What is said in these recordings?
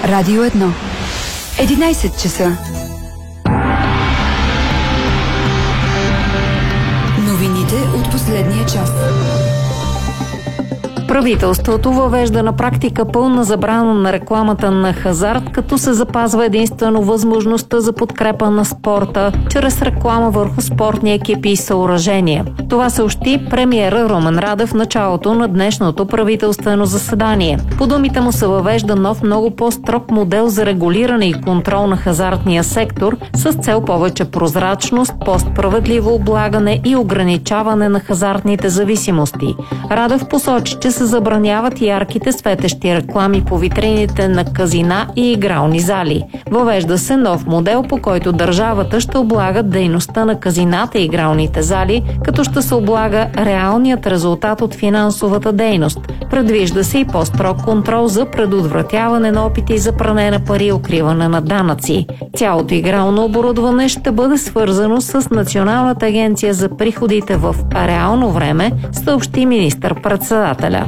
Радио 1. 11 часа. Новините от последния час. Правителството въвежда на практика пълна забрана на рекламата на хазарт, като се запазва единствено възможността за подкрепа на спорта чрез реклама върху спортни екипи и съоръжения. Това съобщи премиера Румен Радев в началото на днешното правителствено заседание. По думите му се въвежда нов, много по-строг модел за регулиране и контрол на хазартния сектор с цел повече прозрачност, по-справедливо облагане и ограничаване на хазартните зависимости. Радев посочи, че се забраняват ярките светещи реклами по витрините на казина и игрални зали. Въвежда се нов модел, по който държавата ще облага дейността на казината и игралните зали, като ще се облага реалният резултат от финансовата дейност. Предвижда се и по-строг контрол за предотвратяване на опити за пране на пари и укриване на данъци. Цялото игрално оборудване ще бъде свързано с Националната агенция за приходите в реално време, съобщи министър-председателя.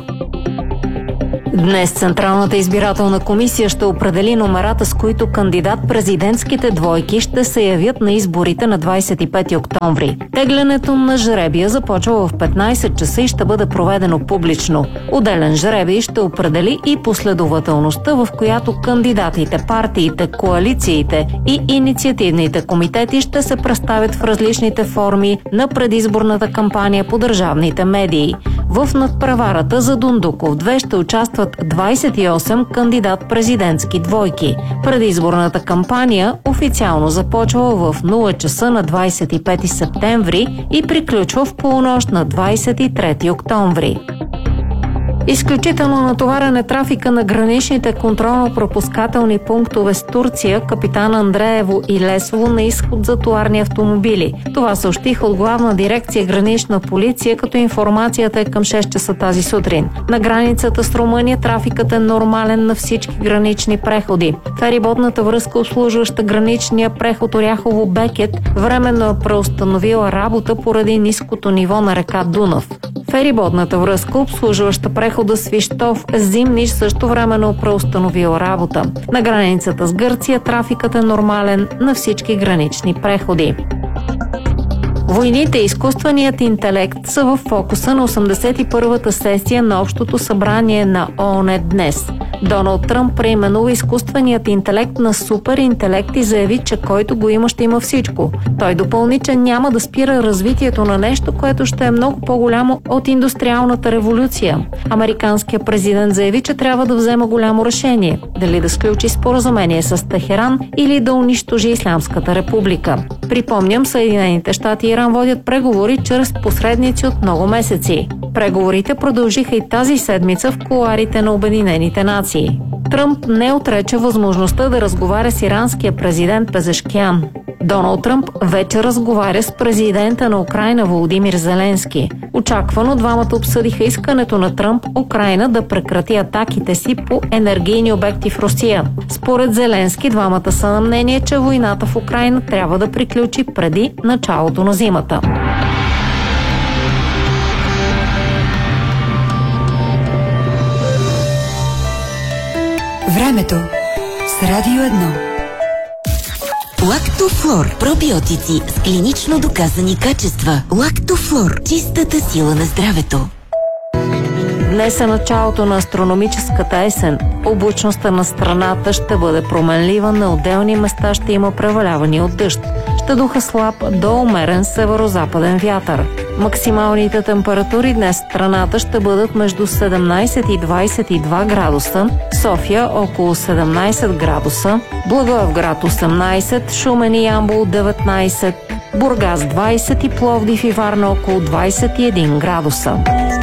Днес Централната избирателна комисия ще определи номерата, с които кандидат-президентските двойки ще се явят на изборите на 25 октомври. Теглянето на жребия започва в 15 часа и ще бъде проведено публично. Отделен жребий ще определи и последователността, в която кандидатите, партиите, коалициите и инициативните комитети ще се представят в различните форми на предизборната кампания по държавните медии. В надпреварата за Дондуков 2 ще участват 28 кандидат-президентски двойки. Предизборната кампания официално започва в 0 часа на 25 септември и приключва в полунощ на 23 октомври. Изключително натоварен е трафика на граничните контролно-пропускателни пунктове с Турция, Капитан Андреево и Лесово на изход за товарни автомобили. Това съобщих от Главна дирекция Гранична полиция, като информацията е към 6 часа тази сутрин. На границата с Румъния трафикът е нормален на всички гранични преходи. Фериботната връзка, обслужваща граничния преход Оряхово-Бекет, временно е преустановила работа поради ниското ниво на река Дунав. Фериботната връзка, обслужваща прехода Свищов-Зимнич, също временно преустановила работа. На границата с Гърция трафикът е нормален на всички гранични преходи. Войните и изкуственият интелект са в фокуса на 81-та сесия на Общото събрание на ООН днес. Доналд Тръмп преименува изкуственият интелект на суперинтелект и заяви, че който го има, ще има всичко. Той допълни, че няма да спира развитието на нещо, което ще е много по-голямо от индустриалната революция. Американският президент заяви, че трябва да взема голямо решение – дали да сключи споразумение с Техеран или да унищожи Ислямската република. Припомням, Съединените щати и Иран водят преговори чрез посредници от много месеци. Преговорите продължиха и тази седмица в кулоарите на Обединените нации. Тръмп не отрече възможността да разговаря с иранския президент Пезешкиян. Доналд Тръмп вече разговаря с президента на Украйна Володимир Зеленски. Очаквано двамата обсъдиха искането на Тръмп Украйна да прекрати атаките си по енергийни обекти в Русия. Според Зеленски, двамата са на мнение, че войната в Украйна трябва да приключи преди началото на зимата. Времето с Радио 1. Лактофлор. Пробиотици с клинично доказани качества. Лактофлор. Чистата сила на здравето. Днес е началото на астрономическата есен. Облачността на страната ще бъде променлива, на отделни места ще има преваляване от дъжд. Ще духа слаб до умерен северо-западен вятър. Максималните температури днес в страната ще бъдат между 17 и 22 градуса, София около 17 градуса, Благоевград 18, Шумен и Ямбол 19, Бургас 20 и Пловдив и Варна около 21 градуса.